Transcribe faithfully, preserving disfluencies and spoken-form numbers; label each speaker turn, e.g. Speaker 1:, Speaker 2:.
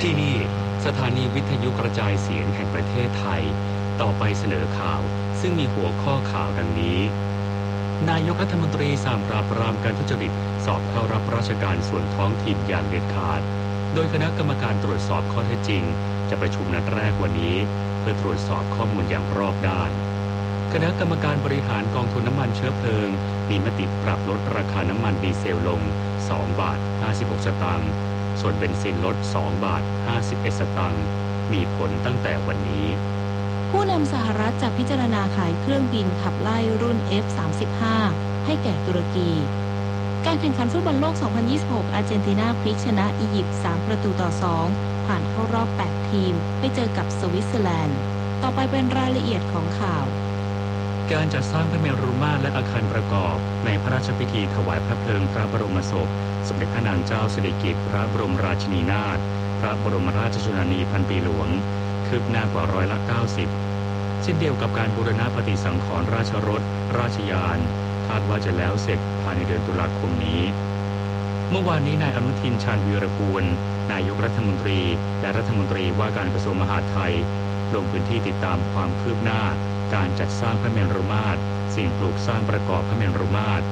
Speaker 1: ที่นี่สถานีวิทยุกระจายเสียงแห่งประเทศไทยต่อไปเสนอข่าวซึ่งมีหัวข้อข่าวดังนี้นายกรัฐมนตรีสั่งปราบปรามการทุจริตสอบเข้ารับราชการส่วนท้องถิ่นอย่างเด็ดขาดโดยคณะกรรมการตรวจสอบข้อเท็จจริงจะประชุมนัดแรกวันนี้เพื่อตรวจสอบข้อมูลอย่างรอบด้านคณะกรรมการบริหารกองทุนน้ำมันเชื้อเพลิงมีมติปรับลดราคาน้ำมันดีเซลลงสองบาทห้าสิบหกสตางค์ส่วนเบนซินลดสองบาทห้าสิบเอ็ดสตางค์มีผลตั้งแต่วันนี้
Speaker 2: ผู้นำสหรัฐจะพิจารณาขายเครื่องบินขับไล่รุ่น เอฟ สามสิบห้า ให้แก่ตุรกีการแข่งขันฟุตบอลโลก สองพันยี่สิบหก อาร์เจนตินาพลิกชนะอียิปต์ สาม ประตูต่อ สอง ผ่านเข้ารอบ แปด ทีมไปเจอกับสวิตเซอร์แลนด์ต่อไปเป็นรายละเอียดของข่าว
Speaker 1: การจัดสร้างพระเมรุมาตรและอาคารประกอบในพระราชพิธีถวายพระเพลิงพระบรมศพสมเด็จพระนางเจ้าสิริกิติ์พระบรมราชินีนาถพระบรมราชชนนีพันปีหลวงคืบหน้ากว่าร้อยละเก้าสิบเช่นเดียวกับการบูรณะปฏิสังขรณ์ราชรถราชยานคาดว่าจะแล้วเสร็จภายในเดือนตุลาคมนี้เมื่อวานนี้นายอนุทินชาญวีรกูลนายกรัฐมนตรีและรัฐมนตรีว่าการกระทรวงมหาดไทยลงพื้นที่ติดตามความคืบหน้าการจัดสร้างพระเมรุมาตรสิ่งปลูกสร้างประกอบพระเมรุมาตร